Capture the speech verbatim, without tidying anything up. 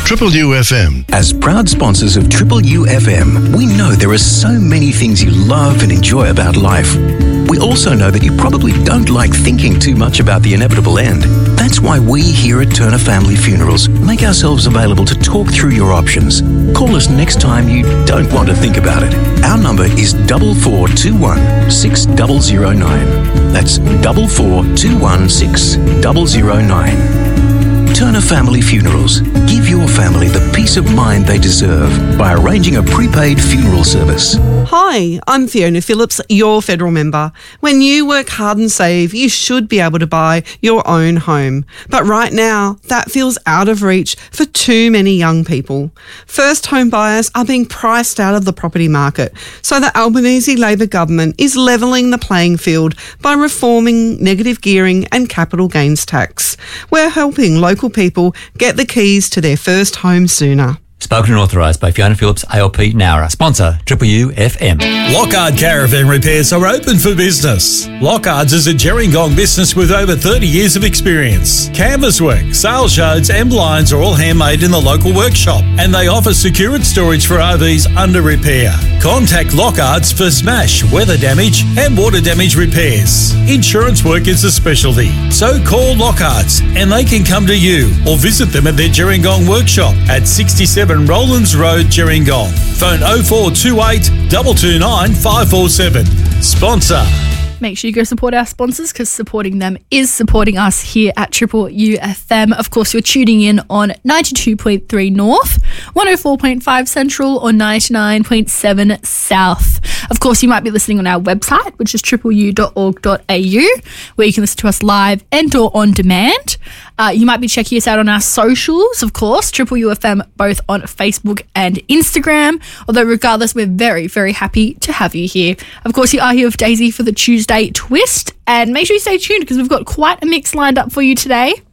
Triple U F M. As proud sponsors of Triple U F M, we know there are so many things you love and enjoy about life. We also know that you probably don't like thinking too much about the inevitable end. That's why we here at Turner Family Funerals make ourselves available to talk through your options. Call us next time you don't want to think about it. Our number is double four two one six zero zero nine. That's double four two one six zero zero nine. Turner Family Funerals. Give your family the peace of mind they deserve by arranging a prepaid funeral service. Hi, I'm Fiona Phillips, your federal member. When you work hard and save, you should be able to buy your own home. But right now, that feels out of reach for too many young people. First home buyers are being priced out of the property market, so the Albanese Labor government is levelling the playing field by reforming negative gearing and capital gains tax. We're helping local people get the keys to their first home sooner. Spoken and authorised by Fiona Phillips, A L P Nowra. Sponsor, Triple U F M. Lockhart Caravan Repairs are open for business. Lockhart's is a Gerringong business with over thirty years of experience. Canvas work, sales yards and blinds are all handmade in the local workshop, and they offer secured storage for R Vs under repair. Contact Lockhart's for smash, weather damage and water damage repairs. Insurance work is a specialty, so call Lockhart's and they can come to you or visit them at their Gerringong workshop at sixty-seven Rowlands Road, Gerringong. Phone oh four two eight, two two nine, five four seven. Sponsor. Make sure you go support our sponsors, because supporting them is supporting us here at Triple U F M. Of course, you're tuning in on ninety-two point three North, one oh four point five Central, or ninety-nine point seven South. Of course, you might be listening on our website, which is triple u dot org dot a u, where you can listen to us live and or on demand. Uh, you might be checking us out on our socials, of course, Triple U F M, both on Facebook and Instagram. Although regardless, we're very, very happy to have you here. Of course, you are here with Daisy for the Tuesday Twist, and make sure you stay tuned because we've got quite a mix lined up for you today.